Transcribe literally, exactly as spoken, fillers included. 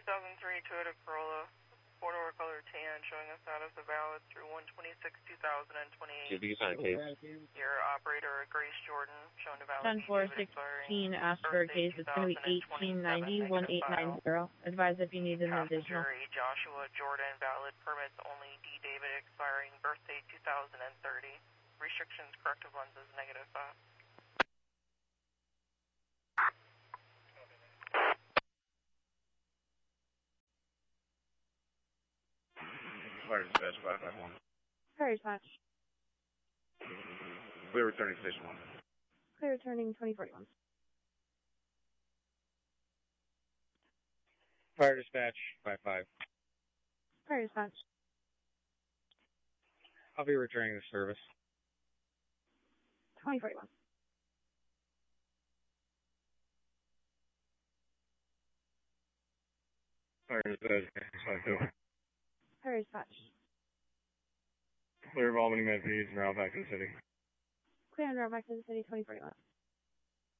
two thousand three Toyota Corolla, four-door color tan, showing a status of valid through one twenty-six two thousand twenty-eight. Your operator, Grace Jordan, shown to valid. ten four sixteen Ashford case. It's going to be eighteen ninety, one eight nine zero. Advise if you need an additional. Passenger, Joshua Jordan, valid permits only, D. David, expiring birthday two thousand thirty. Restrictions, corrective lenses, negative five. Fire dispatch five five one. Fire dispatch. Clear returning station one. Clear returning twenty forty-one. Fire dispatch five five. Fire dispatch. I'll be returning the service. twenty forty-one. Fire dispatch five two. Fire dispatch. Clear of Albany Med Fees and route back to the city. Clear and route back to the city, twenty forty-one.